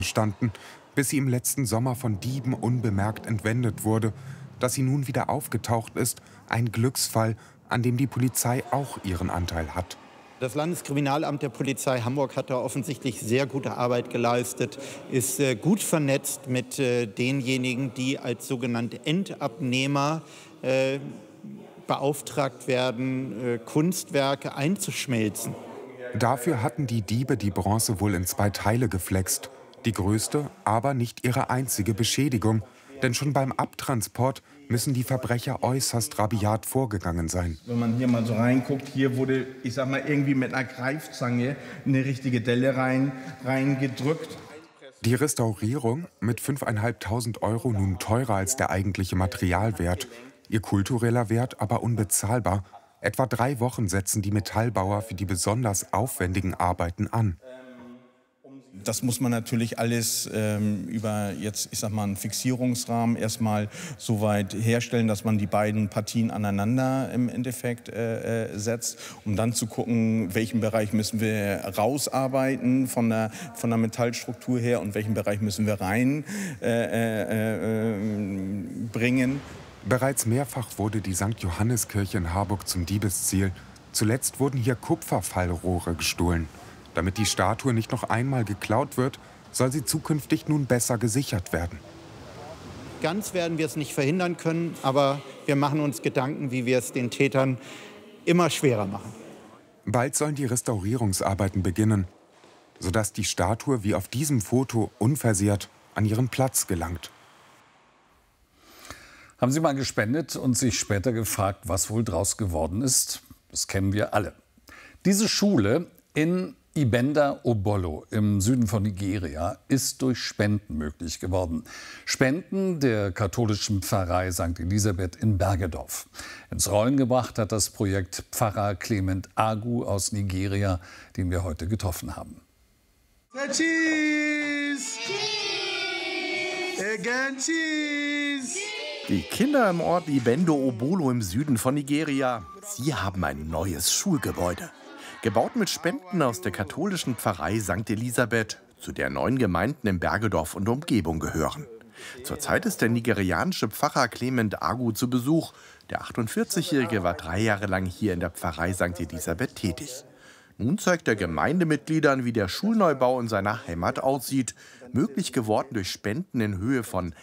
standen, bis sie im letzten Sommer von Dieben unbemerkt entwendet wurde. Dass sie nun wieder aufgetaucht ist, ein Glücksfall, an dem die Polizei auch ihren Anteil hat. Das Landeskriminalamt der Polizei Hamburg hat da offensichtlich sehr gute Arbeit geleistet, ist gut vernetzt mit denjenigen, die als sogenannte Endabnehmer beauftragt werden, Kunstwerke einzuschmelzen. Dafür hatten die Diebe die Bronze wohl in 2 Teile geflext. Die größte, aber nicht ihre einzige Beschädigung. Denn schon beim Abtransport müssen die Verbrecher äußerst rabiat vorgegangen sein. Wenn man hier mal so reinguckt, hier wurde, ich sag mal, irgendwie mit einer Greifzange eine richtige Delle reingedrückt. Die Restaurierung mit 5.500 € nun teurer als der eigentliche Materialwert. Ihr kultureller Wert aber unbezahlbar. Etwa 3 Wochen setzen die Metallbauer für die besonders aufwendigen Arbeiten an. Das muss man natürlich alles über jetzt, ich sag mal, einen Fixierungsrahmen erstmal so weit herstellen, dass man die beiden Partien aneinander im Endeffekt setzt, um dann zu gucken, welchen Bereich müssen wir rausarbeiten von der Metallstruktur her und welchen Bereich müssen wir reinbringen. Bereits mehrfach wurde die St. Johanniskirche in Harburg zum Diebesziel. Zuletzt wurden hier Kupferfallrohre gestohlen. Damit die Statue nicht noch einmal geklaut wird, soll sie zukünftig nun besser gesichert werden. Ganz werden wir es nicht verhindern können, aber wir machen uns Gedanken, wie wir es den Tätern immer schwerer machen. Bald sollen die Restaurierungsarbeiten beginnen, sodass die Statue wie auf diesem Foto unversehrt an ihren Platz gelangt. Haben Sie mal gespendet und sich später gefragt, was wohl draus geworden ist? Das kennen wir alle. Diese Schule in Ibenda Obolo im Süden von Nigeria ist durch Spenden möglich geworden. Spenden der katholischen Pfarrei St. Elisabeth in Bergedorf. Ins Rollen gebracht hat das Projekt Pfarrer Clement Agu aus Nigeria, den wir heute getroffen haben. Cheese! Again cheese! Die Kinder im Ort Ibenda Obolo im Süden von Nigeria, sie haben ein neues Schulgebäude. Gebaut mit Spenden aus der katholischen Pfarrei St. Elisabeth, zu der 9 Gemeinden in Bergedorf und Umgebung gehören. Zurzeit ist der nigerianische Pfarrer Clement Agu zu Besuch. Der 48-Jährige war 3 Jahre lang hier in der Pfarrei St. Elisabeth tätig. Nun zeigt er Gemeindemitgliedern, wie der Schulneubau in seiner Heimat aussieht. Möglich geworden durch Spenden in Höhe von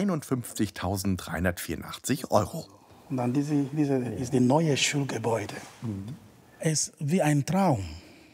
51.384 €. Und dann diese ist das neue Schulgebäude. Es ist wie ein Traum.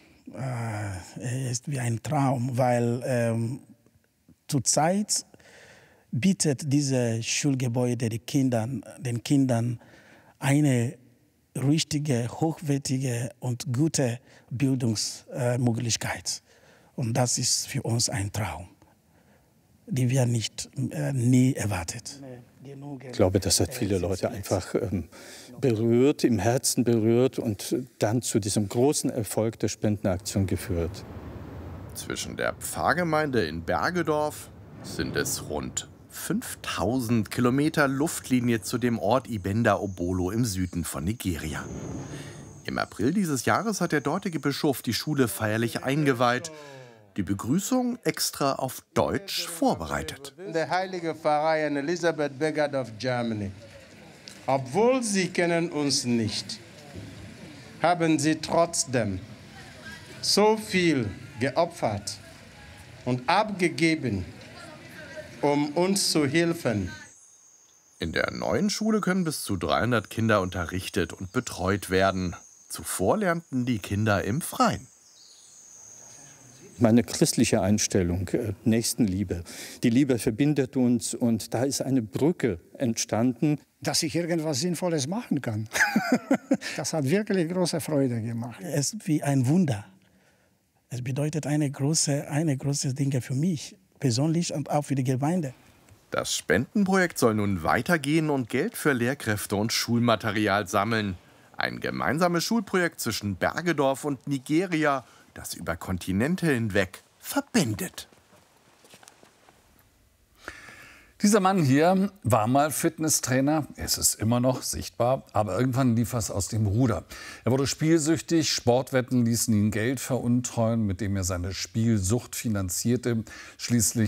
Es ist wie ein Traum, weil zurzeit bietet dieses Schulgebäude den Kindern eine richtige, hochwertige und gute Bildungsmöglichkeit. Und das ist für uns ein Traum, die wir nie erwartet. Ich glaube, das hat viele Leute einfach berührt, im Herzen berührt und dann zu diesem großen Erfolg der Spendenaktion geführt. Zwischen der Pfarrgemeinde in Bergedorf sind es rund 5000 Kilometer Luftlinie zu dem Ort Ibenda Obolo im Süden von Nigeria. Im April dieses Jahres hat der dortige Bischof die Schule feierlich eingeweiht. Die Begrüßung extra auf Deutsch vorbereitet. Der heilige Pfarrei in Elisabeth Bergedorf, Germany. Obwohl Sie kennen uns nicht, haben Sie trotzdem so viel geopfert und abgegeben, um uns zu helfen. In der neuen Schule können bis zu 300 Kinder unterrichtet und betreut werden. Zuvor lernten die Kinder im Freien. Meine christliche Einstellung, Nächstenliebe. Die Liebe verbindet uns und da ist eine Brücke entstanden. Dass ich irgendwas Sinnvolles machen kann. Das hat wirklich große Freude gemacht. Es ist wie ein Wunder. Es bedeutet eine große Dinge für mich persönlich und auch für die Gemeinde. Das Spendenprojekt soll nun weitergehen und Geld für Lehrkräfte und Schulmaterial sammeln. Ein gemeinsames Schulprojekt zwischen Bergedorf und Nigeria, das über Kontinente hinweg verbindet. Dieser Mann hier war mal Fitnesstrainer, es ist immer noch sichtbar, aber irgendwann lief es aus dem Ruder. Er wurde spielsüchtig, Sportwetten ließen ihn Geld veruntreuen, mit dem er seine Spielsucht finanzierte. Schließlich